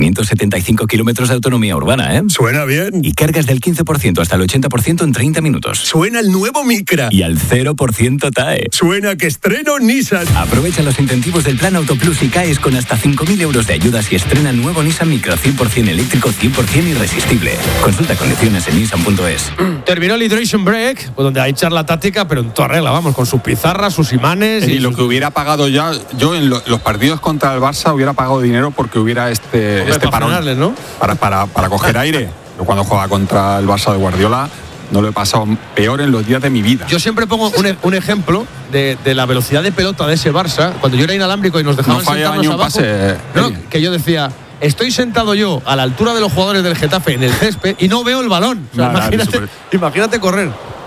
575 kilómetros de autonomía urbana, ¿eh? Suena bien. Y cargas del 15% hasta el 80% en 30 minutos. Suena el nuevo Micra. Y al 0% TAE. Suena que estreno Nissan. Aprovecha los incentivos del Plan Auto Plus y caes con hasta 5.000 euros de ayudas y estrena el nuevo Nissan Micra 100% eléctrico, 100% irresistible. Consulta condiciones en nissan.es. Terminó el Hydration Break, pues donde hay charla táctica, pero en toda regla, vamos, con sus pizarras, sus imanes. Y lo que hubiera pagado ya, yo en los partidos contra el Barça hubiera pagado dinero porque hubiera este parón, ¿no? para coger aire. Yo cuando jugaba contra el Barça de Guardiola no lo he pasado peor en los días de mi vida. Yo siempre pongo un ejemplo de la velocidad de pelota de ese Barça. Cuando yo era inalámbrico y nos dejaban sentarnos abajo, pase, que yo decía, estoy sentado yo a la altura de los jugadores del Getafe en el césped y no veo el balón. O sea, imagínate correr.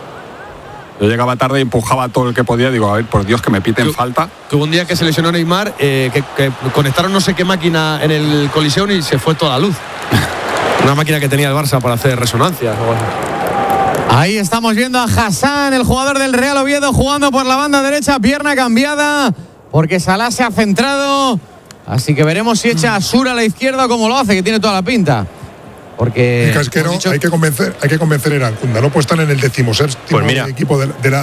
Yo llegaba tarde y empujaba todo el que podía. Digo, a ver, por Dios, que me piten falta. Que hubo un día que se lesionó Neymar, que conectaron no sé qué máquina en el Coliseum y se fue toda la luz. Una máquina que tenía el Barça para hacer resonancias. Ahí estamos viendo a Hassan, el jugador del Real Oviedo, jugando por la banda derecha, pierna cambiada, porque Salah se ha centrado. Así que veremos si echa a Sur a la izquierda como lo hace, que tiene toda la pinta. Porque Casquero, hay que convencer a Irankunda. No puede estar en el 16º equipo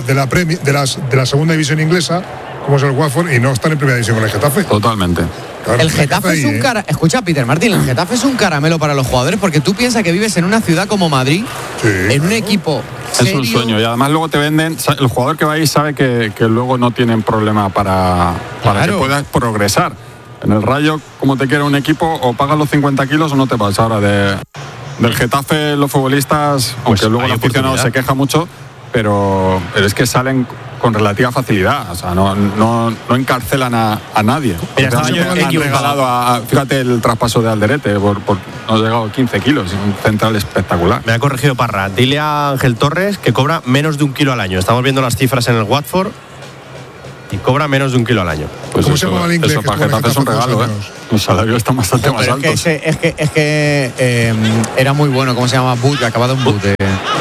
de la segunda división inglesa, como es el Watford, y no estar en primera división con el Getafe. Totalmente. Claro, el Getafe es un escucha, Peter Martín, el Getafe es un caramelo para los jugadores, porque tú piensas que vives en una ciudad como Madrid, en un equipo serio. Es un sueño, y además luego te venden, el jugador que va ahí sabe que luego no tienen problema para que puedas progresar. En el Rayo, como te quiera un equipo, o pagas los 50 kilos o no te vas. Ahora del Getafe, los futbolistas, aunque luego el aficionado se queja mucho, pero es que salen con relativa facilidad. O sea, no encarcelan a nadie. Han regalado fíjate el traspaso de Alderete, nos ha llegado 15 kilos, un central espectacular. Me ha corregido Parra. Dile a Ángel Torres que cobra menos de 1 kilo al año. Estamos viendo las cifras en el Watford. Y cobra menos de 1 kilo al año. Pues ¿cómo se llama el inglés? Eso para Getafe es un regalo, ¿eh? Los salarios están bastante más altos. Es que era muy bueno. ¿Cómo se llama? Boot, acabado en Boot.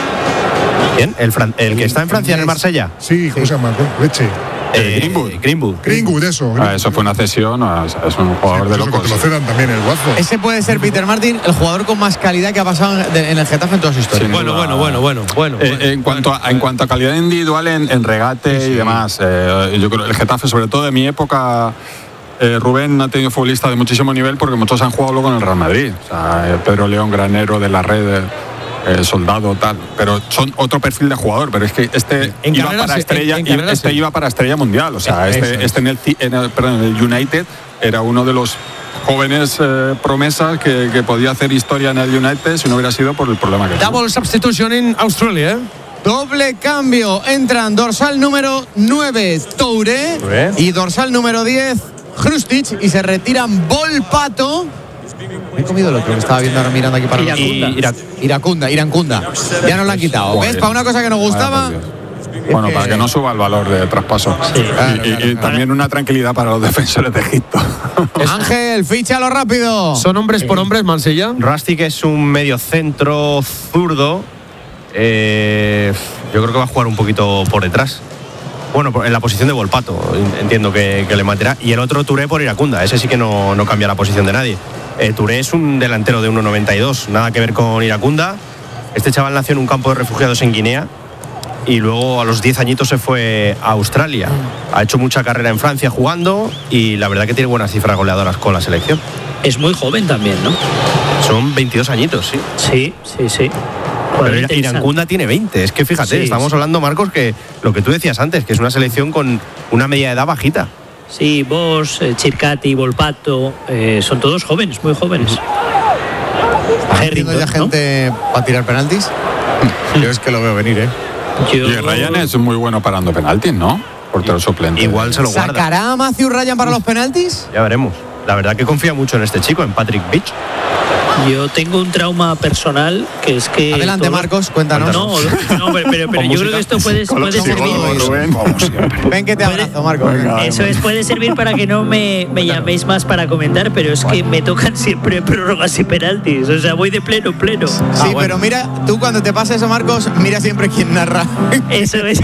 ¿Quién? ¿El que está en Francia, en el Marsella? Sí, ¿cómo se llama? Leche. Greenwood, eso. Eso fue una cesión, es un jugador de locos. Que lo cedan también el Watford. Ese puede ser Peter Martin, el jugador con más calidad que ha pasado en el Getafe en toda su historia. Bueno. En cuanto a calidad individual en regate y demás, yo creo el Getafe, sobre todo de mi época, Rubén ha tenido futbolistas de muchísimo nivel porque muchos han jugado luego en el Real Madrid. O sea, Pedro León, Granero, de la Red. Soldado tal, pero son otro perfil de jugador, pero es que este iba para estrella, iba para estrella mundial, o sea, en el United era uno de los jóvenes promesas que podía hacer historia en el United si no hubiera sido por el problema que Double substitution en Australia. Doble cambio, entran dorsal número 9 Toure y dorsal número 10 Hrustic, y se retiran Volpato. He comido el otro que estaba viendo ahora mirando aquí para Irankunda. Ya nos lo han quitado. ¿Ves? Para una cosa que nos gustaba. Bueno, para que no suba el valor de traspaso. Sí, y también una tranquilidad para los defensores de Egipto. Ángel, fíchalo rápido. ¿Son hombres por hombres, Mansella? Rustic es un medio centro zurdo. Yo creo que va a jugar un poquito por detrás. Bueno, en la posición de Volpato, entiendo que le meterá. Y el otro Touré por Irankunda. Ese sí que no cambia la posición de nadie. Touré es un delantero de 1,92, nada que ver con Irankunda. Este chaval nació en un campo de refugiados en Guinea y luego a los 10 añitos se fue a Australia. Ha hecho mucha carrera en Francia jugando y la verdad que tiene buenas cifras goleadoras con la selección. Es muy joven también, ¿no? Son 22 añitos, sí. Sí. Pero Irankunda tiene 20. Es que fíjate, estamos hablando, Marcos, que lo que tú decías antes, que es una selección con una media de edad bajita. Sí, Bosch, Chircati, Volpato, son todos jóvenes, muy jóvenes. ¿Está ya gente para tirar penaltis? Yo es que lo veo venir, Y Ryan es muy bueno parando penaltis, ¿no? Portero suplente. Igual se lo guarda. ¿Sacará a Matthew Ryan para los penaltis? Ya veremos. La verdad que confía mucho en este chico, en Patrick Beach. Yo tengo un trauma personal que es que... Adelante, Marcos, cuéntanos. No, pero yo creo que esto puede servir... Ven que te abrazo, Marcos. Eso puede servir para que no me llaméis más para comentar, pero es que me tocan siempre prórrogas y penaltis. O sea, voy de pleno. Sí, pero mira, tú cuando te pasa eso, Marcos, mira siempre quién narra. Eso es.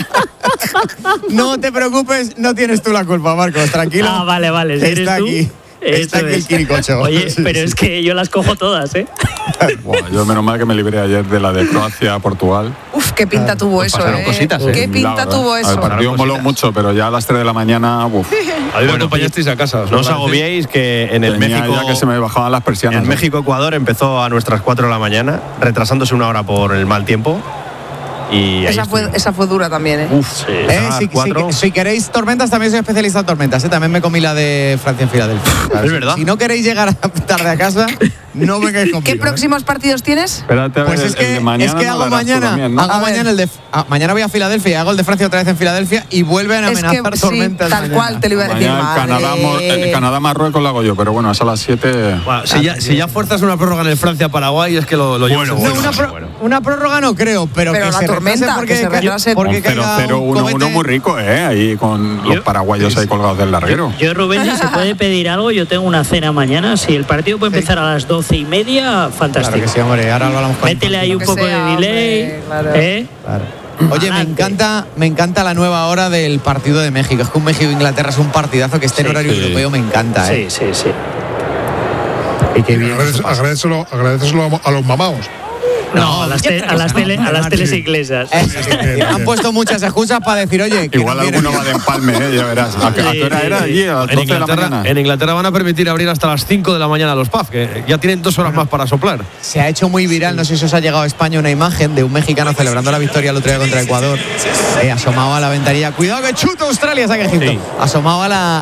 No te preocupes, no tienes tú la culpa, Marcos, tranquilo. Vale. Está aquí. Está aquí el Quiricocho. Oye, pero es que yo las cojo todas, ¿eh? Buah, yo menos mal que me libré ayer de la de Croacia-Portugal. Uf, qué pinta tuvo eso, pasaron cositas, ¿eh? Qué pinta Milagro, tuvo El eso. partido moló mucho, pero ya a las 3 de la mañana, uf, Ahí me acompañasteis a casa. No os agobiéis que en el tenía México. ya que se me bajaban las persianas. En México-Ecuador empezó a nuestras 4 de la mañana, retrasándose una hora por el mal tiempo. Y ahí Esa fue dura también, ¿eh? Uf, Si queréis tormentas, también soy especialista en tormentas. También me comí la de Francia en Filadelfia. Es verdad. Si no queréis llegar tarde a casa, no vengáis conmigo. ¿Qué próximos partidos tienes? Espérate, a ver, Pues es el de mañana que no hago lo harás tú mañana, también, ¿no? hago mañana el de mañana voy a Filadelfia y hago el de Francia otra vez en Filadelfia y vuelven a Es que amenazar sí, tormentas. tal mañana. cual te lo iba a decir. Mañana el madre. Canadá-Marruecos lo hago yo, pero bueno, es a las 7. Bueno, si ya fuerzas una prórroga en el Francia-Paraguay, es que lo llevas. Una prórroga no creo, pero Pero que la se tormenta, retrase que se retrase. porque Un caiga 0-0, un 1-1 comete. muy rico, ahí con los paraguayos ahí colgados del larguero. Yo, Rubén, si se puede pedir algo, yo tengo una cena mañana. Si el partido puede empezar a las 12:30, fantástico. Claro que sí, hombre, ahora lo hablamos con Métele ahí un que poco sea, de delay. hombre, claro. ¿Eh? Oye, me encanta la nueva hora del partido de México. Es que un México-Inglaterra es un partidazo que esté en Sí, horario sí. europeo, me encanta, Sí, sí, sí. Y qué bien. Agradeceselo a los mamaos. No, a las teles inglesas. Han puesto muchas excusas para decir, oye, que Igual no viene alguno bien. va de empalme, ya verás. ¿A qué hora era allí? A las 12 de la mañana. En Inglaterra van a permitir abrir hasta las 5 de la mañana los pubs, que ya tienen 2 horas más para soplar. Se ha hecho muy viral, no sé si os ha llegado a España una imagen de un mexicano celebrando la victoria el otro día contra Ecuador, asomado a la ventanilla. Cuidado que chuta Australia, saca Egipto. Sí. Asomado a